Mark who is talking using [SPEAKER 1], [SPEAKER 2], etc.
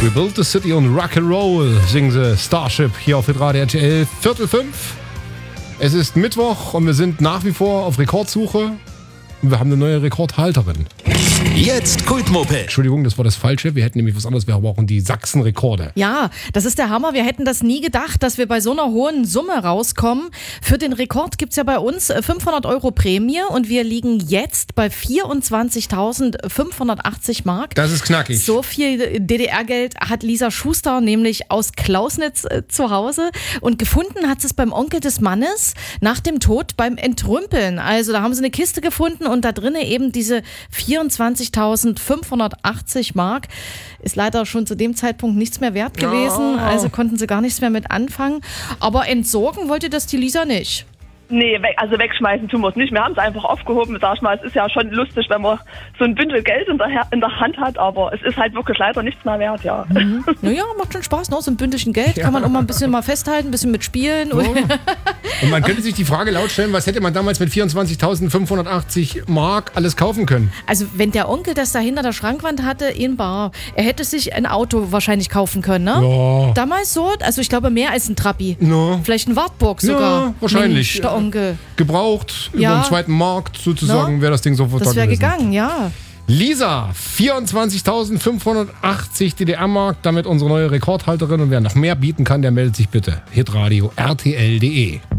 [SPEAKER 1] We built the city on Rock'n'Roll, singen sie Starship hier auf Hitradio RTL 4:45. Es ist Mittwoch und wir sind nach wie vor auf Rekordsuche und wir haben eine neue Rekordhalterin.
[SPEAKER 2] Jetzt Kultmoped.
[SPEAKER 1] Entschuldigung, das war das Falsche. Wir hätten nämlich was anderes, wir brauchen die Sachsen-Rekorde.
[SPEAKER 3] Ja, das ist der Hammer. Wir hätten das nie gedacht, dass wir bei so einer hohen Summe rauskommen. Für den Rekord gibt es ja bei uns 500 € Prämie und wir liegen jetzt bei 24.580 Mark.
[SPEAKER 1] Das ist knackig.
[SPEAKER 3] So viel DDR-Geld hat Lisa Schuster nämlich aus Klausnitz zu Hause und gefunden hat sie es beim Onkel des Mannes nach dem Tod beim Entrümpeln. Also da haben sie eine Kiste gefunden und da drinnen eben diese 24.580 Mark. Ist leider schon zu dem Zeitpunkt nichts mehr wert gewesen, also konnten sie gar nichts mehr mit anfangen. Aber entsorgen wollte das die Lisa nicht.
[SPEAKER 4] Nee, wegschmeißen tun wir es nicht. Wir haben es einfach aufgehoben. Sag ich mal, es ist ja schon lustig, wenn man so ein Bündel Geld in der Hand hat, aber es ist halt wirklich leider nichts mehr wert, ja.
[SPEAKER 3] Mhm. Naja, macht schon Spaß, ne? So ein Bündelchen Geld kann man auch mal ein bisschen mal festhalten, ein bisschen mitspielen.
[SPEAKER 1] Oh. Und man könnte sich die Frage laut stellen, was hätte man damals mit 24.580 Mark alles kaufen können?
[SPEAKER 3] Also wenn der Onkel das da hinter der Schrankwand hatte, in bar, er hätte sich ein Auto wahrscheinlich kaufen können, ne?
[SPEAKER 1] Ja.
[SPEAKER 3] Damals so, also ich glaube mehr als ein Trabi.
[SPEAKER 1] No.
[SPEAKER 3] Vielleicht ein Wartburg sogar.
[SPEAKER 1] Ja, wahrscheinlich.
[SPEAKER 3] Mensch, der Onkel.
[SPEAKER 1] Gebraucht,
[SPEAKER 3] Ja.
[SPEAKER 1] über den zweiten Markt sozusagen, wäre das Ding sofort da
[SPEAKER 3] Das wäre
[SPEAKER 1] gewesen.
[SPEAKER 3] gegangen, ja.
[SPEAKER 1] Lisa, 24.580 DDR-Mark, damit unsere neue Rekordhalterin. Und wer noch mehr bieten kann, der meldet sich bitte. Hitradio RTL.de